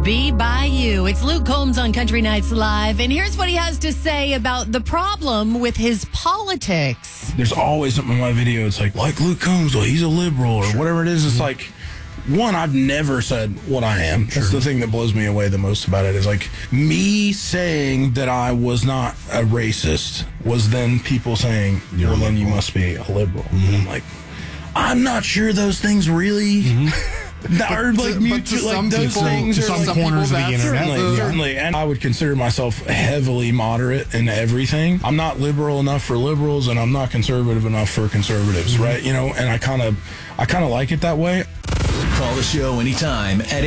Be by you. It's Luke Combs on Country Nights Live, and here's what he has to say about the problem with his politics. There's always something in my video. It's like Luke Combs, well, he's a liberal or whatever it is. It's like, one, I've never said what I am. That's the thing that blows me away the most about it is like me saying that I was not a racist was then people saying, well, then you must be a liberal. And I'm like, I'm not sure those things really... Are like mutual, like those things are some corners of the internet. Certainly, and I would consider myself heavily moderate in everything. I'm not liberal enough for liberals, and I'm not conservative enough for conservatives, right? You know, and I kind of like it that way. Call the show anytime at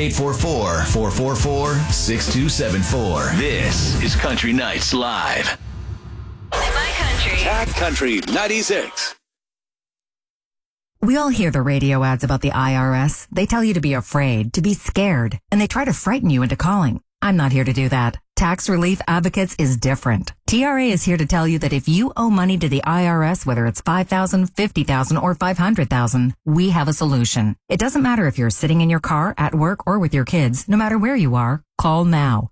844-444-6274. This is Country Nights Live. My country. Cat Country 96. We all hear the radio ads about the IRS. They tell you to be afraid, to be scared, and they try to frighten you into calling. I'm not here to do that. Tax Relief Advocates is different. TRA is here to tell you that if you owe money to the IRS, whether it's $5,000, $50,000, or $500,000, we have a solution. It doesn't matter if you're sitting in your car, at work, or with your kids. No matter where you are, call now.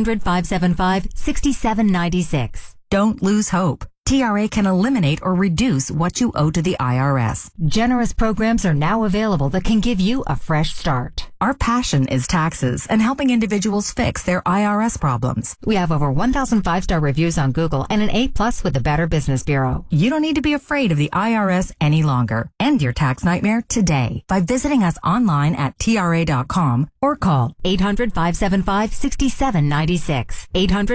800-575-6796. Don't lose hope. TRA can eliminate or reduce what you owe to the IRS. Generous programs are now available that can give you a fresh start. Our passion is taxes and helping individuals fix their IRS problems. We have over 1,000 5-star reviews on Google and an A+ with the Better Business Bureau. You don't need to be afraid of the IRS any longer. End your tax nightmare today by visiting us online at TRA.com or call 800-575-6796.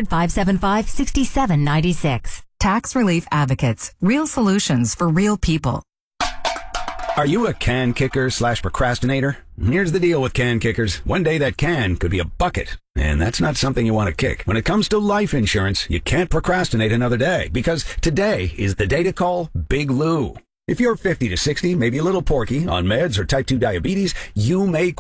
800-575-6796. Tax Relief Advocates. Real solutions for real people. Are you a can kicker / procrastinator? Here's the deal with can kickers. One day that can could be a bucket, and that's not something you want to kick. When it comes to life insurance, you can't procrastinate another day, because today is the day to call Big Lou. If you're 50 to 60, maybe a little porky, on meds or type 2 diabetes, you may